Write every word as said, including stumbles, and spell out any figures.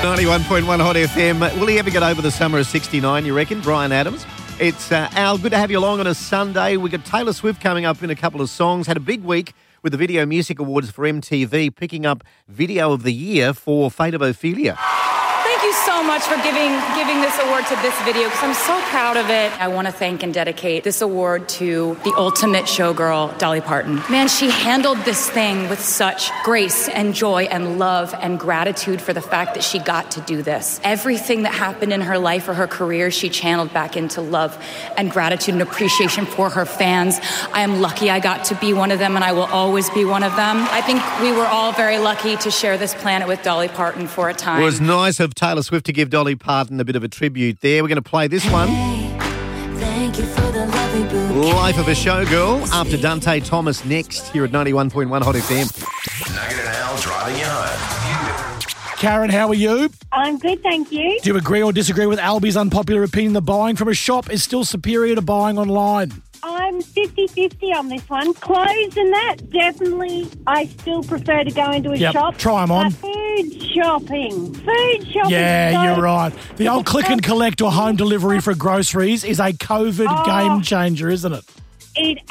ninety-one point one Hot F M. Will he ever get over the summer of sixty-nine, you reckon, Brian Adams? It's uh, Al, good to have you along on a Sunday. We've got Taylor Swift coming up in a couple of songs. Had a big week with the Video Music Awards for M T V, picking up Video of the Year for Fate of Ophelia. Thank you so much for giving giving this award to this video because I'm so proud of it. I want to thank and dedicate this award to the ultimate showgirl, Dolly Parton. Man, she handled this thing with such grace and joy and love and gratitude for the fact that she got to do this. Everything that happened in her life or her career, she channeled back into love and gratitude and appreciation for her fans. I am lucky I got to be one of them, and I will always be one of them. I think we were all very lucky to share this planet with Dolly Parton for a time. It was nice of Taylor Swift to give Dolly Parton a bit of a tribute there. We're going to play this one. Thank you for the lovely bouquet. Life of a Showgirl after Dante Thomas next here at ninety-one point one Hot F M. Nugget and Al driving you home. Karen, how are you? I'm good, thank you. Do you agree or disagree with Albie's unpopular opinion that buying from a shop is still superior to buying online? I'm fifty-fifty on this one. Clothes and that, definitely, I still prefer to go into a Yep, shop. try 'em on. But food shopping. Food shopping. Yeah, so- you're right. The old click and collect or home delivery for groceries is a COVID Oh. game changer, isn't it? It